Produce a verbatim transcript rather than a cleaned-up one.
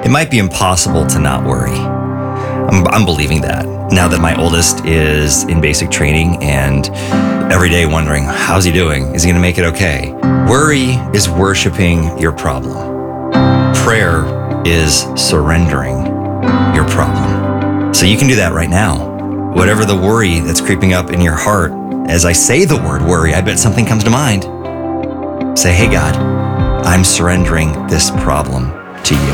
It might be impossible to not worry. I'm, I'm believing that now that my oldest is in basic training and every day wondering, how's he doing? Is he going to make it okay? Worry is worshiping your problem. Prayer is surrendering your problem. So you can do that right now. Whatever the worry that's creeping up in your heart, as I say the word worry, I bet something comes to mind. Say, hey God, I'm surrendering this problem to you.